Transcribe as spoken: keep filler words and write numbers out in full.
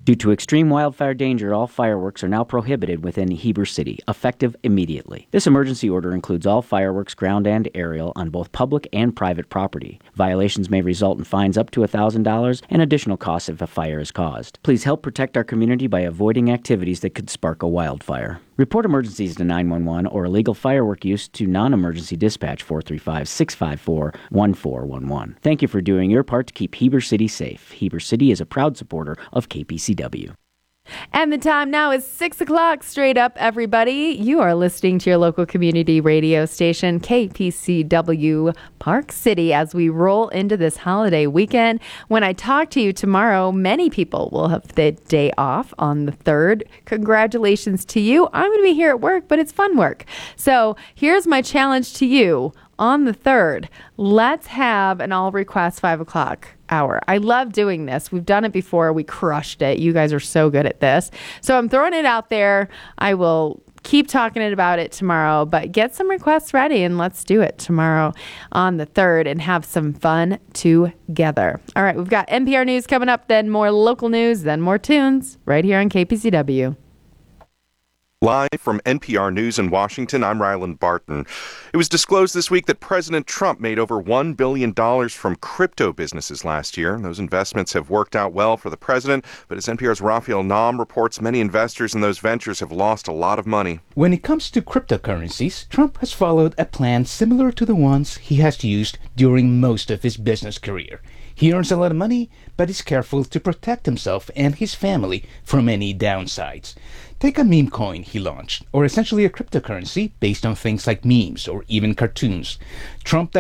Due to extreme wildfire danger, all fireworks are now prohibited within Heber City, effective immediately. This emergency order includes all fireworks, ground and aerial, on both public and private property. Violations may result in fines up to one thousand dollars and additional costs if a fire is caused. Please help protect our community by avoiding activities that could spark a wildfire. Report emergencies to nine one one or illegal firework use to non-emergency dispatch four three five, six five four, one four one one. Thank you for doing your part to keep Heber City safe. Heber City is a proud supporter of K P C W. And the time now is six o'clock. Straight up, everybody. You are listening to your local community radio station, K P C W Park City, as we roll into this holiday weekend. When I talk to you tomorrow, many people will have the day off on the third. Congratulations to you. I'm going to be here at work, but it's fun work. So here's my challenge to you. On the third, let's have an all request five o'clock hour. I love doing this. We've done it before. We crushed it. You guys are so good at this. So I'm throwing it out there. I will keep talking about it tomorrow, but get some requests ready and let's do it tomorrow on the third and have some fun together. All right, we've got N P R News coming up, then more local news, then more tunes right here on K P C W. Live from N P R News in Washington, I'm Ryland Barton. It was disclosed this week that President Trump made over one billion dollars from crypto businesses last year. Those investments have worked out well for the president, but as N P R's Raphael Naum reports, many investors in those ventures have lost a lot of money. When it comes to cryptocurrencies, Trump has followed a plan similar to the ones he has used during most of his business career. He earns a lot of money, but is careful to protect himself and his family from any downsides. Take a meme coin he launched, or essentially a cryptocurrency based on things like memes or even cartoons. Trump